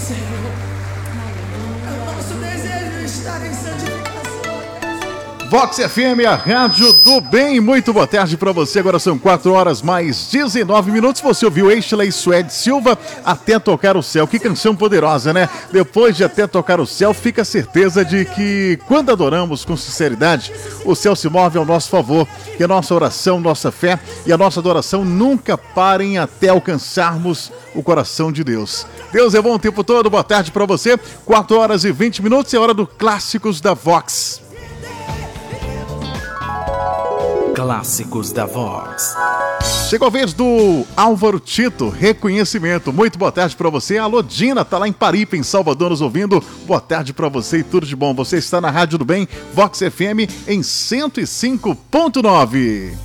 Senhor. É o nosso desejo estar em santificação. Vox FM, a rádio do bem. Muito boa tarde para você. Agora são 4 horas mais 19 minutos. Você ouviu Ashley Suede Silva, Até Tocar o Céu. Que canção poderosa, né? Depois de Até Tocar o Céu, fica a certeza de que quando adoramos com sinceridade, o céu se move ao nosso favor. Que a nossa oração, nossa fé e a nossa adoração nunca parem até alcançarmos o coração de Deus. Deus é bom o tempo todo. Boa tarde para você. 4 horas e 20 minutos. É hora do Clássicos da Vox. Clássicos da Vox. Chegou a vez do Álvaro Tito, reconhecimento. Muito boa tarde para você. Alô, Dina, tá lá em Paripe, em Salvador, nos ouvindo. Boa tarde para você e tudo de bom. Você está na Rádio do Bem, Vox FM, em 105.9.